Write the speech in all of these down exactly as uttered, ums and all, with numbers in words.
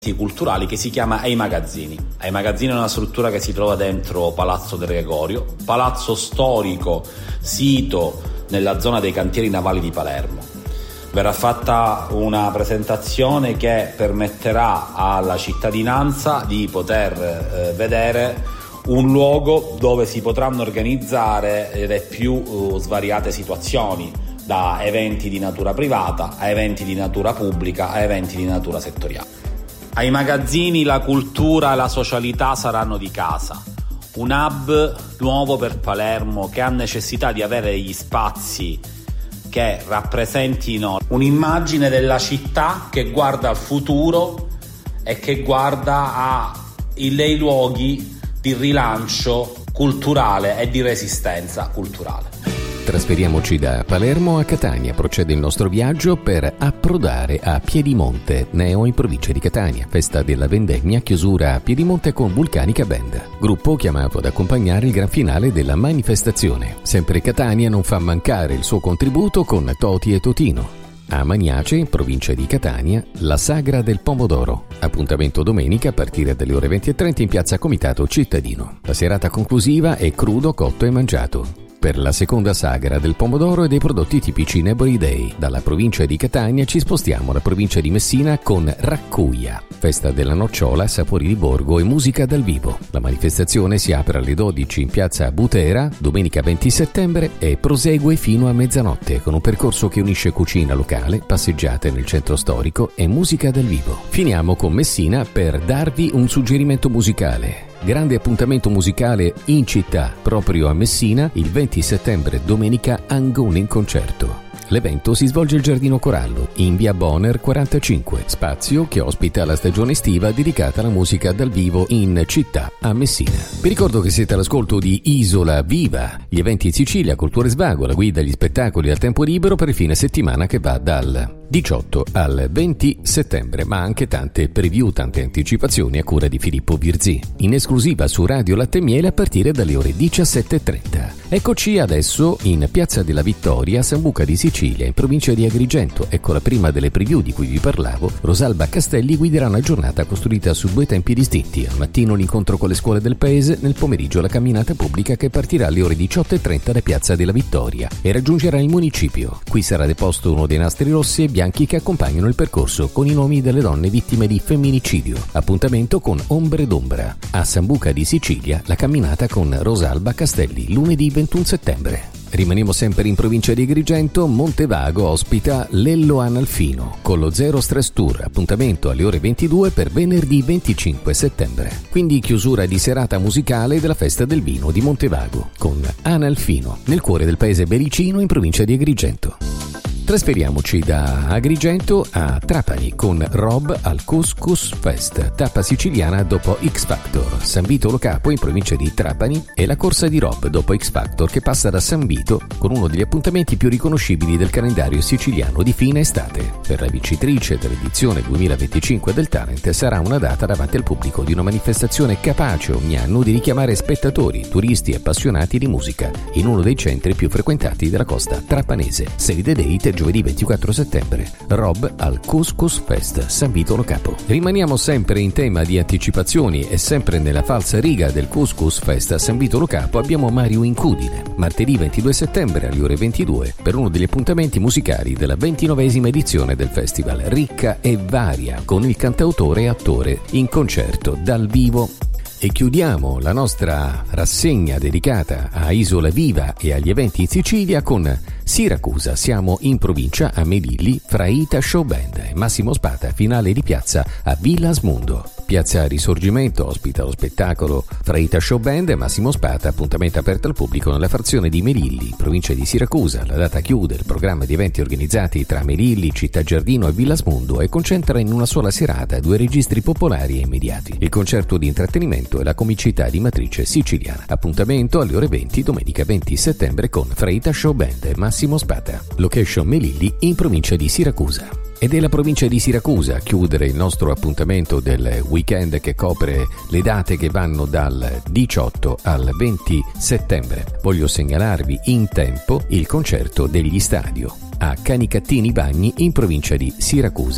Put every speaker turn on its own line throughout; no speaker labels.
culturali che si chiama Ai Magazzini. Ai Magazzini è una struttura che si trova dentro Palazzo del Gregorio, palazzo storico sito nella zona dei cantieri navali di Palermo. Verrà fatta una presentazione che permetterà alla cittadinanza di poter eh, vedere un luogo dove si potranno organizzare le più uh, svariate situazioni, da eventi di natura privata a eventi di natura pubblica a eventi di natura settoriale. Ai Magazzini la cultura e la socialità saranno di casa, un hub nuovo per Palermo che ha necessità di avere degli spazi che rappresentino un'immagine della città che guarda al futuro e che guarda ai dei luoghi di rilancio culturale e di resistenza culturale.
Trasferiamoci da Palermo a Catania. Procede il nostro viaggio per approdare a Piedimonte, Neo in provincia di Catania. Festa della vendemmia, chiusura a Piedimonte con Vulcanica Band, gruppo chiamato ad accompagnare il gran finale della manifestazione. Sempre Catania non fa mancare il suo contributo con Toti e Totino. A Magnace, in provincia di Catania, la Sagra del Pomodoro. Appuntamento domenica a partire dalle ore venti e trenta in piazza Comitato Cittadino. La serata conclusiva è crudo, cotto e mangiato. Per la seconda sagra del pomodoro e dei prodotti tipici Nebori Day. Dalla provincia di Catania ci spostiamo alla provincia di Messina con Raccuia, festa della nocciola, sapori di borgo e musica dal vivo. La manifestazione si apre alle dodici in piazza Butera, domenica venti settembre, e prosegue fino a mezzanotte con un percorso che unisce cucina locale, passeggiate nel centro storico e musica dal vivo. Finiamo con Messina per darvi un suggerimento musicale. Grande appuntamento musicale in città, proprio a Messina, il venti settembre, domenica, Angone in concerto. L'evento si svolge al Giardino Corallo, in via Bonner quarantacinque, spazio che ospita la stagione estiva dedicata alla musica dal vivo in città a Messina. Vi ricordo che siete all'ascolto di Isola Viva, gli eventi in Sicilia, cultura e svago, la guida agli spettacoli al tempo libero per il fine settimana che va dal diciotto al venti settembre, ma anche tante preview, tante anticipazioni a cura di Filippo Virzì, in esclusiva su Radio Latte e Miele a partire dalle ore diciassette e trenta. Eccoci adesso in Piazza della Vittoria, Sambuca di Sicilia, in provincia di Agrigento. Ecco la prima delle preview di cui vi parlavo. Rosalba Castelli guiderà una giornata costruita su due tempi distinti. Al mattino l'incontro con le scuole del paese, nel pomeriggio la camminata pubblica che partirà alle ore diciotto e trenta da Piazza della Vittoria e raggiungerà il municipio. Qui sarà deposto uno dei nastri rossi e bianchi che accompagnano il percorso con i nomi delle donne vittime di femminicidio. Appuntamento con Ombre d'Ombra. A Sambuca di Sicilia la camminata con Rosalba Castelli, lunedì ventuno settembre. Rimaniamo sempre in provincia di Agrigento. Montevago ospita Lello Analfino con lo Zero Stress Tour, appuntamento alle ore ventidue per venerdì venticinque settembre. Quindi chiusura di serata musicale della festa del vino di Montevago con Analfino nel cuore del paese bericino in provincia di Agrigento. Trasferiamoci da Agrigento a Trapani con Rob al Couscous Fest, tappa siciliana dopo X Factor. San Vito Lo Capo in provincia di Trapani e la corsa di Rob dopo X Factor che passa da San Vito con uno degli appuntamenti più riconoscibili del calendario siciliano di fine estate. Per la vincitrice dell'edizione duemilaventicinque del Talent sarà una data davanti al pubblico di una manifestazione capace ogni anno di richiamare spettatori, turisti e appassionati di musica in uno dei centri più frequentati della costa trapanese. Save the date giovedì ventiquattro settembre. Rob al Couscous Fest, San Vito Lo Capo. Rimaniamo sempre in tema di anticipazioni e sempre nella falsa riga del Couscous Fest a San Vito Lo Capo abbiamo Mario Incudine, martedì ventidue settembre alle ore ventidue per uno degli appuntamenti musicali della ventinovesima edizione del festival, ricca e varia, con il cantautore e attore in concerto dal vivo. E chiudiamo la nostra rassegna dedicata a Isola Viva e agli eventi in Sicilia con Siracusa. Siamo in provincia a Melilli, Fraita Show Band e Massimo Spata, finale di piazza a Villa Asmundo. Piazza Risorgimento ospita lo spettacolo Fraita Show Band e Massimo Spata, appuntamento aperto al pubblico nella frazione di Melilli, provincia di Siracusa. La data chiude il programma di eventi organizzati tra Melilli, Città Giardino e Villa Asmundo e concentra in una sola serata due registri popolari e immediati: il concerto di intrattenimento e la comicità di matrice siciliana. Appuntamento alle ore venti domenica venti settembre con Fraita Show Band e Massimo Spata. Location Melilli in provincia di Siracusa. Ed è la provincia di Siracusa a chiudere il nostro appuntamento del weekend che copre le date che vanno dal diciotto al venti settembre. Voglio segnalarvi in tempo il concerto degli Stadio a Canicattini Bagni in provincia di Siracusa.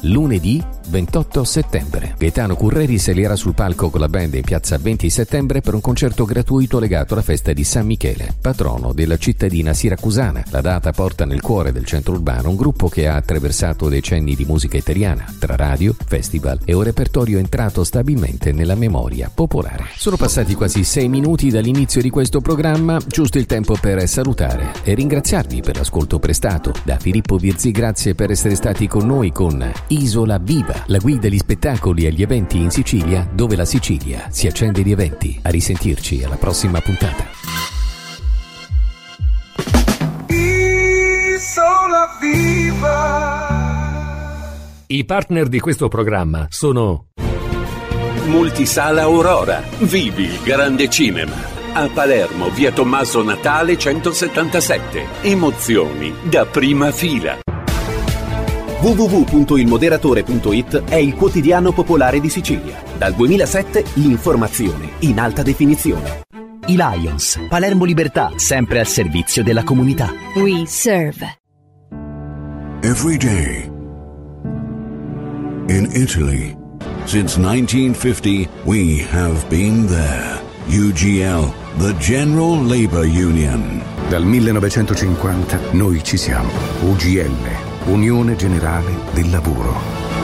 lunedì ventotto settembre. Gaetano Curreri salirà sul palco con la band in piazza venti settembre per un concerto gratuito legato alla festa di San Michele, patrono della cittadina siracusana. La data porta nel cuore del centro urbano un gruppo che ha attraversato decenni di musica italiana, tra radio, festival e un repertorio entrato stabilmente nella memoria popolare. Sono passati quasi sei minuti dall'inizio di questo programma, giusto il tempo per salutare e ringraziarvi per l'ascolto prestato. Da Filippo Virzi, grazie per essere stati con noi con Isola Viva, la guida agli spettacoli e agli eventi in Sicilia, dove la Sicilia si accende di eventi. A risentirci alla prossima puntata.
Isola Viva.
I partner di questo programma sono
Multisala Aurora. Vivi il grande cinema. A Palermo, via Tommaso Natale centosettantasette. Emozioni da prima fila.
w w w punto il moderatore punto i t è il quotidiano popolare di Sicilia. Dal duemilasette l'informazione in alta definizione.
I Lions, Palermo Libertà, sempre al servizio della comunità.
We serve.
Every day. In Italy, since nineteen fifty, we have been there. U G L, the General Labor Union.
Dal millenovecentocinquanta noi ci siamo. U G L. Unione Generale del Lavoro.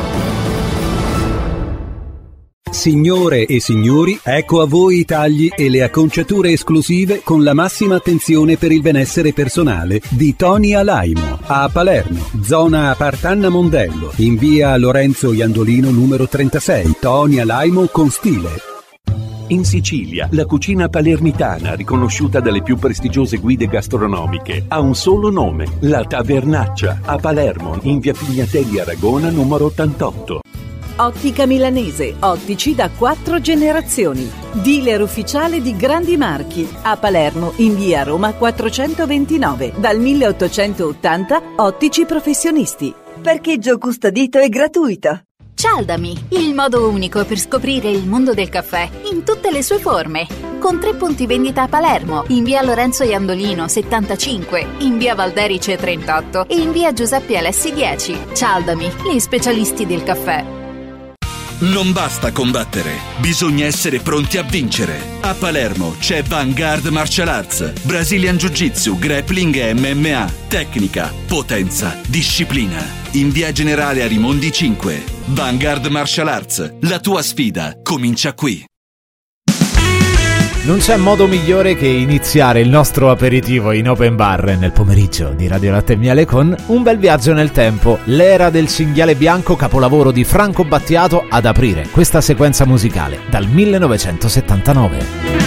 Signore e signori, ecco a voi i tagli e le acconciature esclusive con la massima attenzione per il benessere personale di Tony Alaimo a Palermo, zona Partanna Mondello, in via Lorenzo Iandolino numero trentasei. Tony Alaimo con stile.
In Sicilia, la cucina palermitana, riconosciuta dalle più prestigiose guide gastronomiche, ha un solo nome: La Tavernaccia, a Palermo, in via Pignatelli Aragona numero ottantotto.
Ottica Milanese, ottici da quattro generazioni. Dealer ufficiale di grandi marchi. A Palermo, in via Roma quattrocentoventinove. Dal milleottocentottanta, ottici professionisti.
Parcheggio custodito e gratuito.
Cialdami, il modo unico per scoprire il mondo del caffè in tutte le sue forme. Con tre punti vendita a Palermo, in via Lorenzo Iandolino settantacinque, in via Valderice trentotto e in via Giuseppe Alessi dieci. Cialdami, gli specialisti del caffè.
Non basta combattere, bisogna essere pronti a vincere. A Palermo c'è Vanguard Martial Arts, Brazilian Jiu-Jitsu, Grappling e M M A. Tecnica, potenza, disciplina. In via Generale Arimondi cinque. Vanguard Martial Arts, la tua sfida comincia qui.
Non c'è modo migliore che iniziare il nostro aperitivo in open bar nel pomeriggio di Radio Latte e Miele con un bel viaggio nel tempo, l'era del cinghiale bianco, capolavoro di Franco Battiato, ad aprire questa sequenza musicale dal millenovecentosettantanove.